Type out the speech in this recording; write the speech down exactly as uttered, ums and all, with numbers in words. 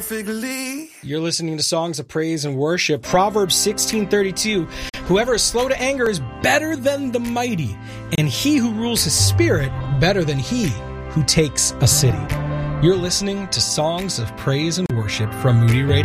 perfectly. You're listening to Songs of Praise and Worship. Proverbs sixteen thirty-two. Whoever is slow to anger is better than the mighty, and he who rules his spirit better than he who takes a city. You're listening to Songs of Praise and Worship from Moody Radio.